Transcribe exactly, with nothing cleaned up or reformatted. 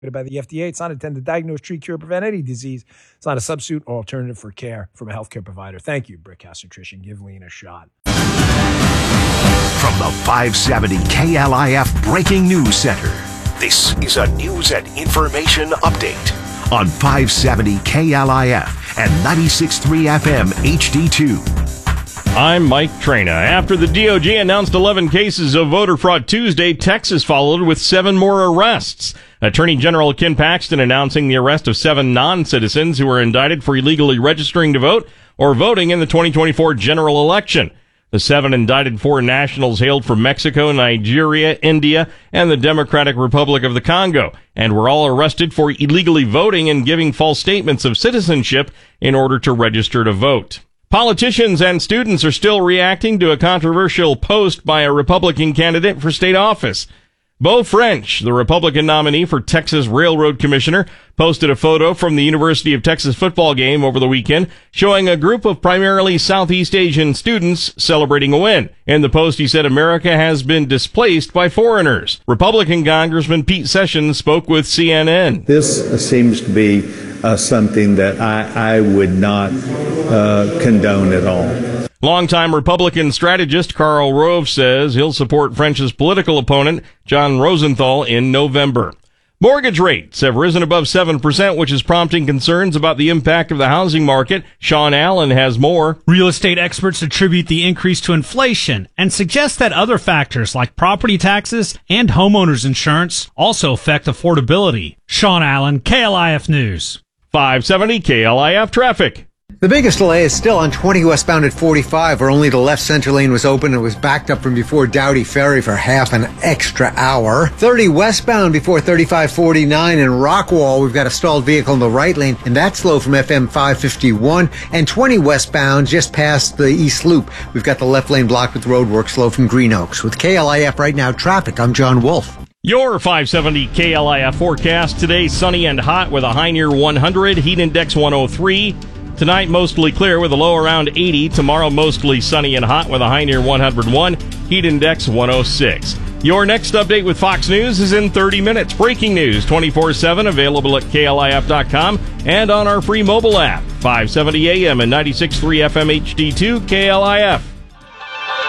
by the F D A. It's not intended to diagnose, treat, cure, prevent any disease. It's not a substitute or alternative for care from a healthcare provider. Thank you, Brickhouse Nutrition. Give lean a shot. From the five seventy K L I F Breaking News Center, this is a news and information update on five seventy K L I F and ninety-six point three F M H D two. I'm Mike Traina. After the D O J announced eleven cases of voter fraud Tuesday, Texas followed with seven more arrests. Attorney General Ken Paxton announcing the arrest of seven non-citizens who were indicted for illegally registering to vote or voting in the twenty twenty-four general election. The seven indicted foreign nationals hailed from Mexico, Nigeria, India, and the Democratic Republic of the Congo, and were all arrested for illegally voting and giving false statements of citizenship in order to register to vote. Politicians and students are still reacting to a controversial post by a Republican candidate for state office. Beau French, the Republican nominee for Texas Railroad Commissioner, posted a photo from the University of Texas football game over the weekend showing a group of primarily Southeast Asian students celebrating a win. In the post, he said America has been displaced by foreigners. Republican Congressman Pete Sessions spoke with C N N. This seems to be uh, something that I, I would not uh, condone at all. Longtime Republican strategist Karl Rove says he'll support French's political opponent, John Rosenthal, in November. Mortgage rates have risen above seven percent, which is prompting concerns about the impact of the housing market. Sean Allen has more. Real estate experts attribute the increase to inflation and suggest that other factors like property taxes and homeowners insurance also affect affordability. Sean Allen, K L I F News. five seventy K L I F traffic. The biggest delay is still on twenty westbound at forty-five, where only the left center lane was open. It was backed up from before Dowdy Ferry for half an extra hour. thirty westbound before thirty-five forty-nine in Rockwall. We've got a stalled vehicle in the right lane, and that's slow from F M five fifty-one. And twenty westbound just past the East Loop. We've got the left lane blocked with roadwork slow from Green Oaks. With K L I F Right Now Traffic, I'm John Wolf. Your five seventy K L I F forecast today: sunny and hot with a high near one hundred, heat index one oh three. Tonight, mostly clear with a low around eighty. Tomorrow, mostly sunny and hot with a high near one hundred one. Heat index one oh six. Your next update with Fox News is in thirty minutes. Breaking news twenty-four seven, available at K L I F dot com and on our free mobile app. five seventy A M and ninety-six point three F M H D two K L I F.